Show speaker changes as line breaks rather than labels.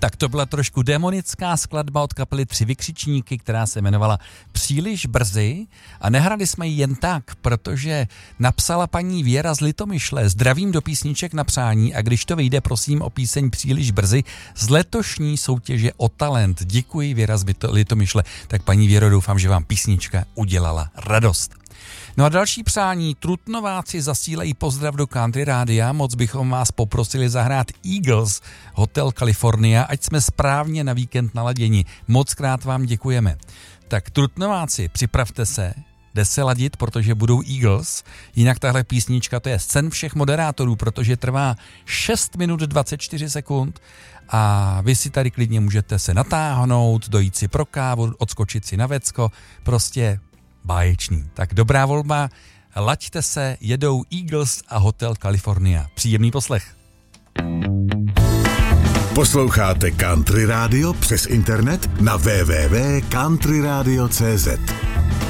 Tak to byla trošku demonická skladba od kapely Tři vykřičníky, která se jmenovala Příliš brzy a nehrali jsme ji jen tak, protože napsala paní Věra z Litomyšle. Zdravím do písniček na přání a když to vyjde, prosím o píseň Příliš brzy z letošní soutěže o talent. Děkuji, Věra z Litomyšle. Tak paní Věro, doufám, že vám písnička udělala radost. No a další přání, Trutnováci zasílají pozdrav do Country Rádia, moc bychom vás poprosili zahrát Eagles, Hotel California, ať jsme správně na víkend naladěni. Moc krát vám děkujeme. Tak Trutnováci, připravte se, jde se ladit, protože budou Eagles, jinak tahle písnička to je sen všech moderátorů, protože trvá 6 minut 24 sekund a vy si tady klidně můžete se natáhnout, dojít si pro kávu, odskočit si na vecko, prostě báječný. Tak dobrá volba, laďte se, jedou Eagles a Hotel California. Příjemný poslech.
Posloucháte Country Radio přes internet na www.countryradio.cz.